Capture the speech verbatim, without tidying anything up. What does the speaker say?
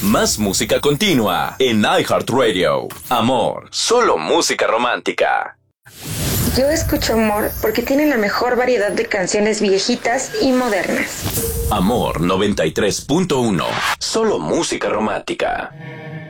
Más música continua en iHeartRadio. Amor, solo música romántica. Yo escucho Amor porque tiene la mejor variedad de canciones viejitas y modernas. Amor noventa y tres punto uno. Solo música romántica.